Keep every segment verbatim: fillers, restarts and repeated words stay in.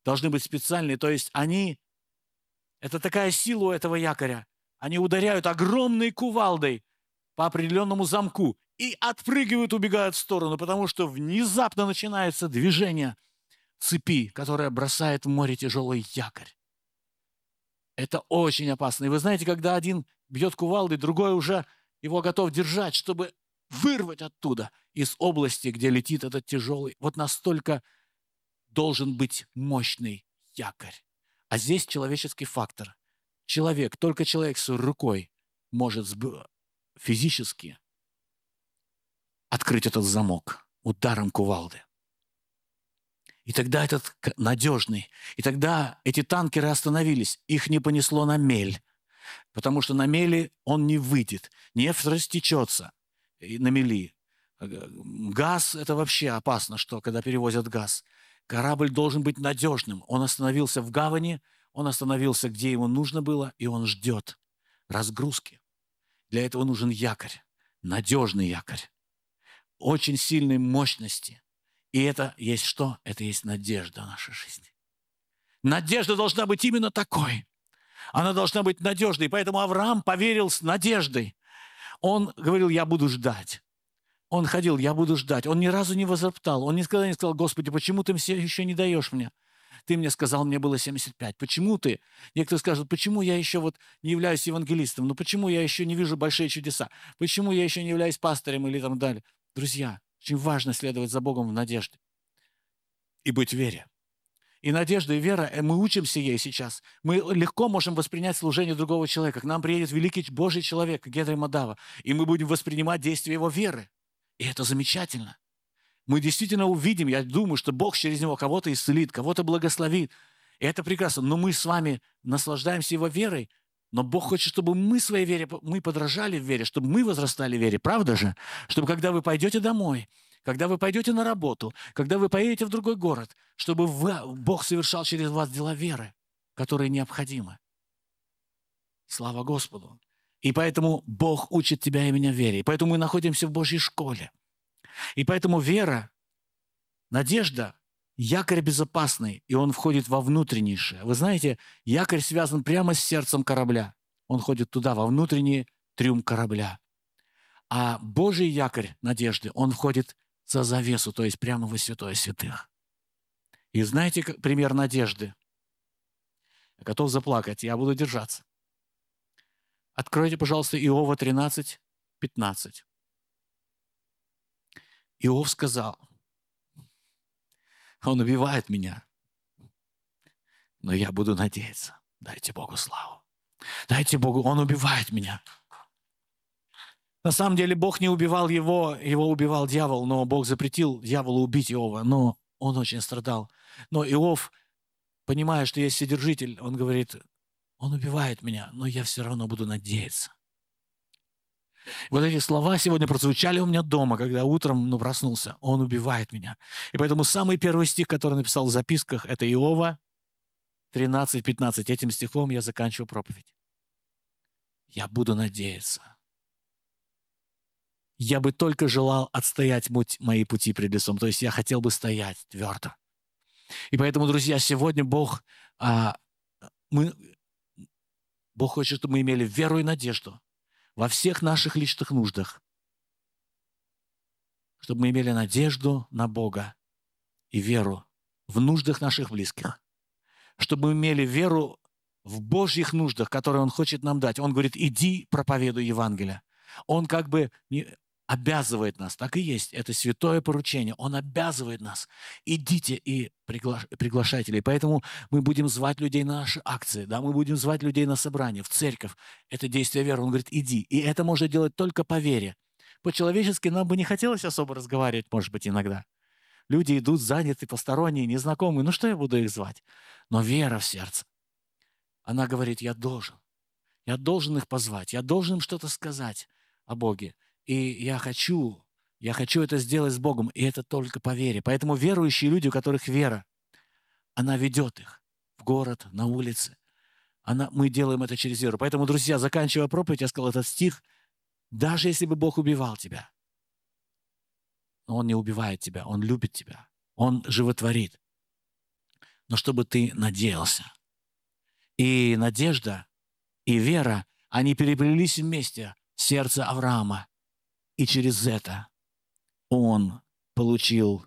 должны быть специальные. То есть они, это такая сила у этого якоря. Они ударяют огромной кувалдой по определенному замку и отпрыгивают, убегают в сторону, потому что внезапно начинается движение цепи, которая бросает в море тяжелый якорь. Это очень опасно. И вы знаете, когда один бьет кувалдой, другой уже его готов держать, чтобы вырвать оттуда, из области, где летит этот тяжелый. Вот настолько должен быть мощный якорь. А здесь человеческий фактор. Человек, только человек с рукой может физически открыть этот замок ударом кувалды. И тогда этот надежный, и тогда эти танкеры остановились, их не понесло на мель, потому что на мели он не выйдет, нефть растечется на мели. Газ – это вообще опасно, что когда перевозят газ. Корабль должен быть надежным. Он остановился в гавани, он остановился, где ему нужно было, и он ждет разгрузки. Для этого нужен якорь, надежный якорь, очень сильной мощности. И это есть что? Это есть надежда в нашей жизни. Надежда должна быть именно такой. Она должна быть надежной. Поэтому Авраам поверил с надеждой. Он говорил, я буду ждать. Он ходил, я буду ждать. Он ни разу не возроптал. Он никогда не сказал, Господи, почему ты все еще не даешь мне? Ты мне сказал, мне было семьдесят пять. Почему ты? Некоторые скажут, почему я еще вот не являюсь евангелистом? Ну почему я еще не вижу большие чудеса? Почему я еще не являюсь пастором или там далее? Друзья, очень важно следовать за Богом в надежде и быть в вере. И надежда, и вера, мы учимся ей сейчас. Мы легко можем воспринять служение другого человека. К нам приедет великий Божий человек, Гедрей Мадава, и мы будем воспринимать действие его веры. И это замечательно. Мы действительно увидим, я думаю, что Бог через него кого-то исцелит, кого-то благословит. И это прекрасно. Но мы с вами наслаждаемся его верой, но Бог хочет, чтобы мы своей вере, мы подражали в вере, чтобы мы возрастали в вере. Правда же? Чтобы когда вы пойдете домой, когда вы пойдете на работу, когда вы поедете в другой город, чтобы вы, Бог совершал через вас дела веры, которые необходимы. Слава Господу. И поэтому Бог учит тебя и меня вере. И поэтому мы находимся в Божьей школе. И поэтому вера, надежда, якорь безопасный, и он входит во внутреннейшее. Вы знаете, якорь связан прямо с сердцем корабля. Он ходит туда, во внутренний трюм корабля. А Божий якорь надежды, он входит за завесу, то есть прямо во святое святых. И знаете пример надежды? Я готов заплакать, я буду держаться. Откройте, пожалуйста, Иова тринадцать, пятнадцать. Иов сказал, он убивает меня, но я буду надеяться. Дайте Богу славу. Дайте Богу, он убивает меня. На самом деле Бог не убивал его, его убивал дьявол, но Бог запретил дьяволу убить Иова, но он очень страдал. Но Иов, понимая, что есть Вседержитель, он говорит, он убивает меня, но я все равно буду надеяться. Вот эти слова сегодня прозвучали у меня дома, когда утром ну, проснулся. Он убивает меня. И поэтому самый первый стих, который написал в записках, это Иова тринадцать пятнадцать. Этим стихом я заканчиваю проповедь. Я буду надеяться. Я бы только желал отстоять мои пути пред лицом. То есть я хотел бы стоять твердо. И поэтому, друзья, сегодня Бог, а, мы, Бог хочет, чтобы мы имели веру и надежду во всех наших личных нуждах, чтобы мы имели надежду на Бога и веру в нуждах наших близких, чтобы мы имели веру в Божьих нуждах, которые Он хочет нам дать. Он говорит, иди проповедуй Евангелие. Он как бы обязывает нас, так и есть, это святое поручение. Он обязывает нас. Идите и пригла... приглашайте людей. Поэтому мы будем звать людей на наши акции, да? Мы будем звать людей на собрание, в церковь. Это действие веры. Он говорит, иди. И это можно делать только по вере. По-человечески нам бы не хотелось особо разговаривать, может быть, иногда. Люди идут заняты, посторонние, незнакомые. Ну что я буду их звать? Но вера в сердце. Она говорит, я должен. Я должен их позвать. Я должен им что-то сказать о Боге. И я хочу, я хочу это сделать с Богом, и это только по вере. Поэтому верующие люди, у которых вера, она ведет их в город, на улице. Она, мы делаем это через веру. Поэтому, друзья, заканчивая проповедь, я сказал этот стих, даже если бы Бог убивал тебя, но Он не убивает тебя, Он любит тебя, Он животворит. но чтобы ты надеялся. И надежда, и вера, они переплелись вместе в сердце Авраама. И через это он получил,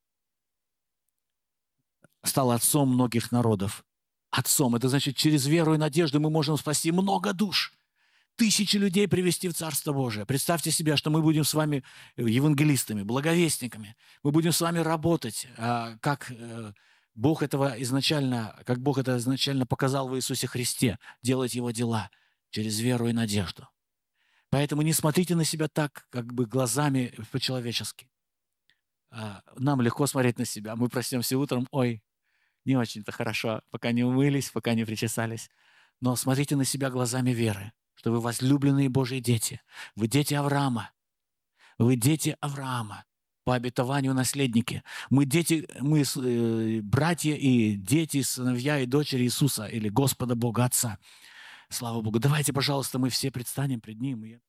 стал отцом многих народов. Отцом. Это значит, через веру и надежду мы можем спасти много душ. Тысячи людей привести в Царство Божие. Представьте себе, что мы будем с вами евангелистами, благовестниками. Мы будем с вами работать, как Бог этого изначально, как Бог это изначально показал в Иисусе Христе, делать Его дела через веру и надежду. Поэтому не смотрите на себя так, как бы глазами по-человечески. Нам легко смотреть на себя. Мы проснемся утром, ой, не очень-то хорошо, пока не умылись, пока не причесались. Но смотрите на себя глазами веры, что вы возлюбленные Божьи дети. Вы дети Авраама. Вы дети Авраама. По обетованию наследники. Мы дети, мы э, братья и дети, сыновья и дочери Иисуса или Господа Бога Отца. Слава Богу. Давайте, пожалуйста, мы все предстанем пред Ним.